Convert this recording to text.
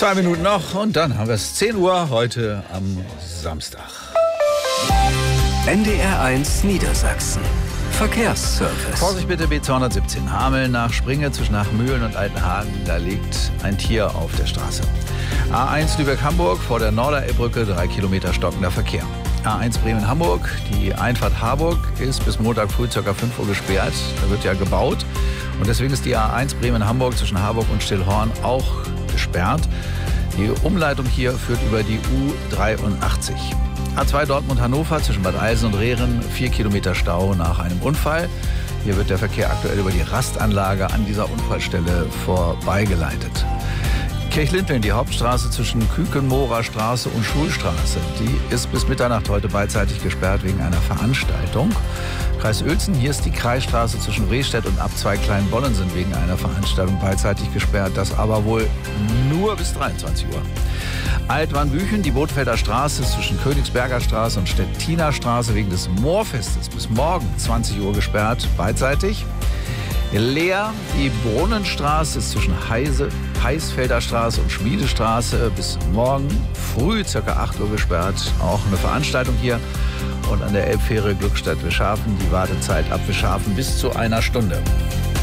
2 Minuten noch und dann haben wir es 10 Uhr heute am Samstag. NDR1 Niedersachsen. Verkehrsservice. Vorsicht bitte, B217 Hameln nach Springe zwischen Nachmühlen und Altenhagen. Da liegt ein Tier auf der Straße. A1 Lübeck-Hamburg vor der Norderelbbrücke 3 Kilometer stockender Verkehr. A1 Bremen-Hamburg, die Einfahrt Harburg ist bis Montag früh ca. 5 Uhr gesperrt. Da wird ja gebaut und deswegen ist die A1 Bremen-Hamburg zwischen Harburg und Stillhorn auch gesperrt. Die Umleitung hier führt über die U83. A2 Dortmund-Hannover zwischen Bad Eilsen und Rehren, 4 Kilometer Stau nach einem Unfall. Hier wird der Verkehr aktuell über die Rastanlage an dieser Unfallstelle vorbeigeleitet. Kirchlindlin, die Hauptstraße zwischen Kükenmorer Straße und Schulstraße, die ist bis Mitternacht heute beidseitig gesperrt wegen einer Veranstaltung. Kreis Uelzen, hier ist die Kreisstraße zwischen Rehstedt und Abzweig Kleinbollensen wegen einer Veranstaltung beidseitig gesperrt, das aber wohl nur bis 23 Uhr. Altwarnbüchen, die Bothfelder Straße zwischen Königsberger Straße und Stettiner Straße wegen des Moorfestes bis morgen 20 Uhr gesperrt, beidseitig. Leer, die Brunnenstraße ist zwischen Heisfelder Straße und Schmiedestraße bis morgen früh ca. 8 Uhr gesperrt. Auch eine Veranstaltung hier. Und an der Elbfähre Glückstadt-Wischhafen die Wartezeit ab Wischhafen bis zu 1 Stunde.